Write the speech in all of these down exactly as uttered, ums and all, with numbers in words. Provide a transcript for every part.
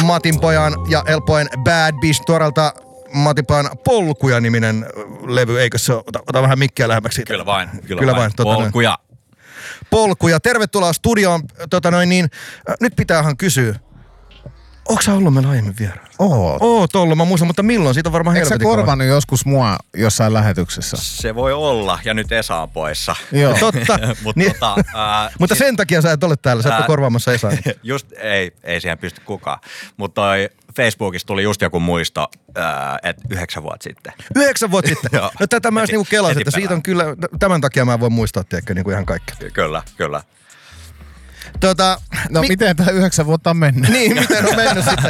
Matin pojan ja Elpoen Bad Bitch tuorelta Matin pojan Polkuja-niminen levy, eikö se ole? Ota, ota vähän mikkiä lähemmäksi siitä. Kyllä vain, kyllä, kyllä vain. vain. Tota Polkuja. Polkuja. Tervetuloa studioon. Tota noin niin, nyt pitäähän kysyä. Onko sä ollut meillä aiemmin vieraan? Oot. Oot ollut, mä muistan, mutta milloin? Siitä on varmaan helvetin. Eikö sä korvannut joskus mua jossain lähetyksessä? Se voi olla, ja nyt Esa on poissa. Joo. Totta. Mut niin, tota, ää, mutta sen takia sä et ole täällä, sä et ole korvaamassa Esaa. Just, ei, ei siihen pysty kukaan. Mutta toi Facebookissa tuli just joku muisto, että yhdeksän vuotta sitten. Yhdeksän vuotta sitten? No tätä mä niinku kelasin, että siitä on kyllä, tämän takia mä voin muistaa, tiedätkö, niinku ihan kaikkea. Kyllä, kyllä. Tota, no mi- miten tämä yhdeksän vuotta on mennyt? Niin, miten on mennyt sitten?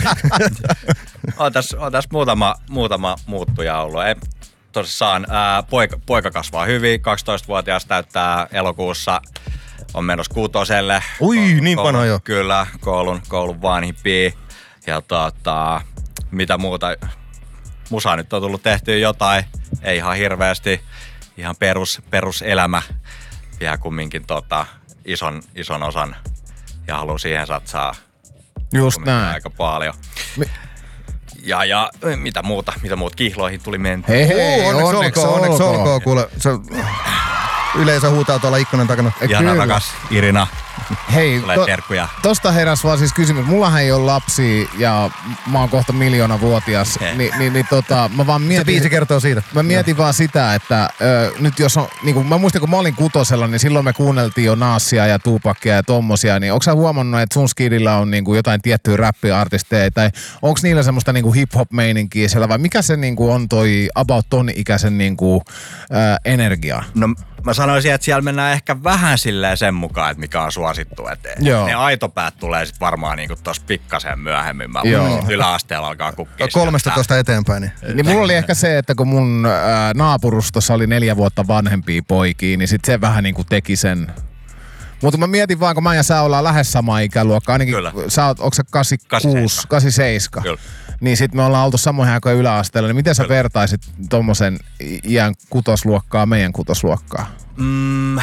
on tässä on täs muutama, muutama muuttuja ollut. Ei, tosissaan ää, poika, poika kasvaa hyvin, kaksitoistavuotias täyttää elokuussa, on menossa kuutoselle. Ui, niin koulun, vanha jo. Kyllä, koulun, koulun vanhimpia. Ja tota, mitä muuta, musaa nyt on tullut tehtyä jotain, ei ihan hirveästi, ihan perus, peruselämä. Vielä kumminkin tota, ison, ison osan ja haluaa siihen satsaa. Just näin. Aika paljon. Mi- ja, ja mitä muuta, mitä muuta, kihloihin tuli menty. Hei hei, onneksi, onneksi olkoon, onneksi olkoon, kuule. Se, yleisö huutaa tuolla ikkunan takana. Ihana rakas Irina. Hei, tulee to, terkkuja. Tosta heräs vaan siis kysymys. Mullahan ei ole lapsia ja mä oon kohta miljoona vuotias. Ni, niin, niin tota, mä vaan mietin, se biisi kertoo siitä. Mä mietin vaan sitä, että ö, nyt jos on, niin kun mä muistan kun mä olin kutosella, niin silloin me kuunneltiin jo Nasia ja Tupacia ja tommosia. Niin onko sä huomannut, että sun skidillä on niin kuin jotain tiettyjä räppiartisteja tai onko niillä semmoista niin kuin hip-hop-meininkiä siellä vai mikä se niin kuin on toi about ton ikäisen niin kuin, ö, energia? No mä sanoisin, että siellä mennään ehkä vähän silleen sen mukaan, että mikä on suosittu. Että ne aitopäät tulee sit varmaan niinku tossa pikkasen myöhemmin. Mä yläasteella alkaa kukkia. kolmestatoista eteenpäin. Niin. niin mulla oli ehkä se, että kun mun ää, naapurustossa oli neljä vuotta vanhempia poikia, niin sit se vähän niinku teki sen. Mutta mä mietin vaan, kun mä ja sä ollaan lähes samaa ikäluokkaa. Ainakin kyllä. Sä oot, onko sä kahdeksankymmentäkuusi, kahdeksankymmentäseitsemän? Kyllä. Niin sit me ollaan oltu samoihin aikoihin yläasteella. Niin miten sä kyllä. vertaisit tommosen iän kutosluokkaa meidän kutosluokkaa? Mm,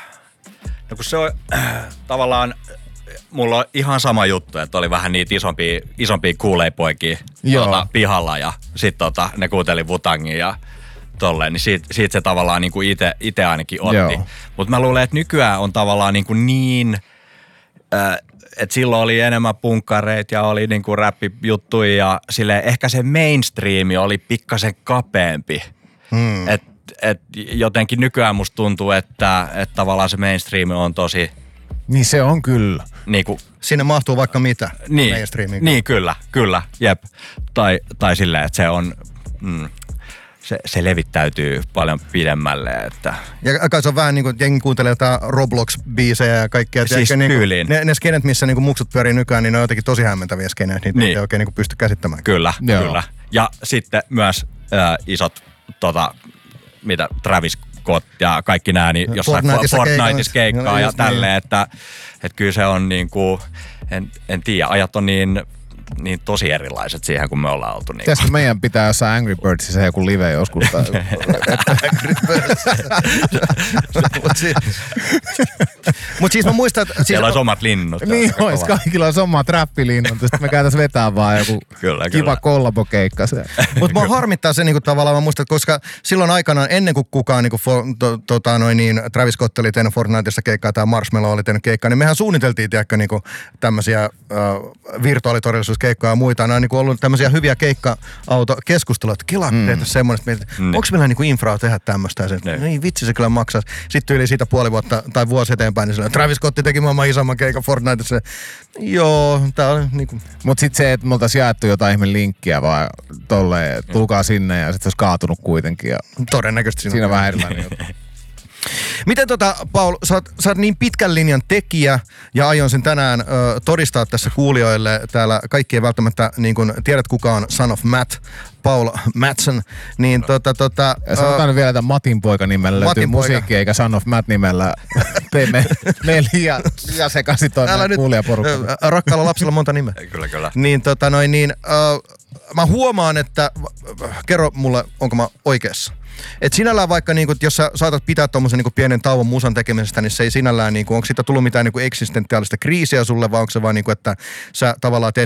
no kun se on äh, tavallaan, mulla on ihan sama juttu, että oli vähän niitä isompia, isompia kuuleipoikia tuota, pihalla ja sit tota, ne kuunteli Wu-Tangia ja tolleen, niin siitä, siitä se tavallaan niin kuin ite, ite ainakin otti. Mutta mä luulen, että nykyään on tavallaan niin, kuin niin äh, että silloin oli enemmän punkkareita ja oli niin kuin räppijuttuja ja silleen, ehkä se mainstreami oli pikkasen kapeampi. Hmm. Että et jotenkin nykyään musta tuntuu, että, että tavallaan se mainstream on tosi... Niin se on kyllä. Niinku, sinne mahtuu vaikka mitä niin, mainstreamiin. Niin, kyllä, kyllä, jep. Tai, tai silleen, että se on... Mm, se, se levittäytyy paljon pidemmälle, että... Ja kai se on vähän niin kuin jengi kuuntelee jotain Roblox-biisejä ja kaikkea. Siis niin tyyliin. Ne, ne skenet, missä niin kuin muksut pyörii nykyään, niin ne on jotenkin tosi hämmentäviä skeneitä. Niitä niin. ei oikein niin kuin pysty käsittämään. Kyllä, Joo. kyllä. Ja sitten myös äh, isot... Tota, mitä Travis Scott ja kaikki nää, niin jossain Fortniteissa keikkaa no, ja tälleen, niin. että, että kyllä se on niinku, en, en tiedä, ajat on niin, niin tosi erilaiset siihen, kun me ollaan oltu. Niin Pitäisikö meidän pitää jossain Angry Birdsissa joku live joskus? Angry Birds. Mutta siis mä muistan, että... Siellä olisi omat linnut. Niin olisi, kaikilla olisi omat räppilinnut. Sitten me käytäisiin vetää vaan joku kyllä, kiva kollabokeikka. Mutta mua harmittaa se niinku tavallaan, mä muistan, koska silloin aikanaan, ennen kuin kukaan niinku, for, to, tota, noin niin, Travis Scott oli tehnyt Fortniteissa keikkaa tai Marshmallow oli tehnyt keikkaa, niin mehän suunniteltiin tiedäkö, niinku, tämmöisiä äh, virtuaalitodellisuuskeikkoja ja muita. Nämä on niinku, ollut tämmöisiä hyviä keikka-autokeskusteluja, että kelaa mm. tehty semmoinen, että mm. onko meillä niinku infraa tehdä tämmöistä? Ja se, ei vitsi, se kyllä maksaa. Sitten yli siitä puoli vuotta tai vuosi eteenpäin, niin sillä, Travis Scott teki maailman isomman keikan Fortniteissa. Joo, tää on niinku... Mut sit se, että me oltais jaettu jotain ihme linkkiä vaan tolleen, tulkaa sinne ja sit se olisi kaatunut kuitenkin. Ja todennäköisesti. Siinä on vähän erilainen juttu. Miten tota, Paul, sä oot, sä oot niin pitkän linjan tekijä ja aion sen tänään ö, todistaa tässä kuulijoille. Täällä kaikki ei välttämättä niin kun tiedät kuka on Son of Matt, Paul Matson. Niin tota tota... Ja sanotaan ö, vielä, että Matin poika nimellä löytyy musiikki eikä Son of Matt nimellä. Teemme me liian, liian sekaisin toinen kuulijaporukka. Rakkaalla lapsella monta nimeä. Kyllä, kyllä. Niin tota noin niin... Ö, mä huomaan, että... Kerro mulle, onko mä oikeassa? Et sinällään vaikka, niinku, jos sä saatat pitää tommosen niinku pienen tauon musan tekemisestä, niin se ei sinällään, niinku, onko siitä tullut mitään niinku eksistentiaalista kriisiä sulle, vai onko se vaan, niinku, että sä tavallaan teet